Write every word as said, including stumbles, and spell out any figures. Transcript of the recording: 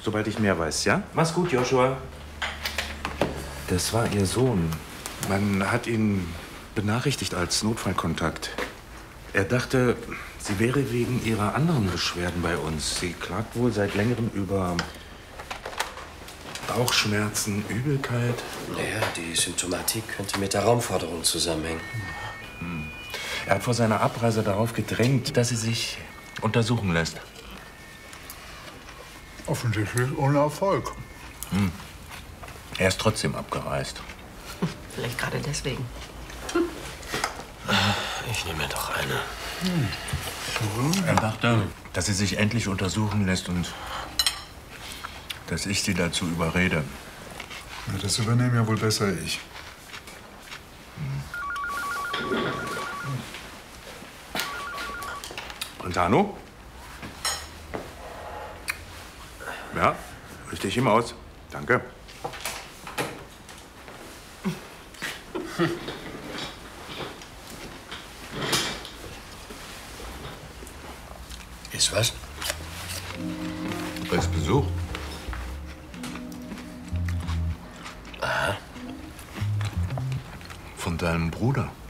sobald ich mehr weiß, ja? Mach's gut, Joshua. Das war Ihr Sohn. Man hat ihn benachrichtigt als Notfallkontakt. Er dachte, sie wäre wegen ihrer anderen Beschwerden bei uns. Sie klagt wohl seit längerem über Bauchschmerzen, Übelkeit. Naja, die Symptomatik könnte mit der Raumforderung zusammenhängen. Hm. Er hat vor seiner Abreise darauf gedrängt, dass sie sich untersuchen lässt. Offensichtlich ohne Erfolg. Hm. Er ist trotzdem abgereist. Vielleicht gerade deswegen. Ich nehme mir doch eine. Hm. Er dachte, dass sie sich endlich untersuchen lässt und dass ich sie dazu überrede. Ja, das übernehme ja wohl besser ich. Brentano? Ja, richte ich ihm aus. Danke. Ist was? Da ist Besuch. Aha. Von deinem Bruder.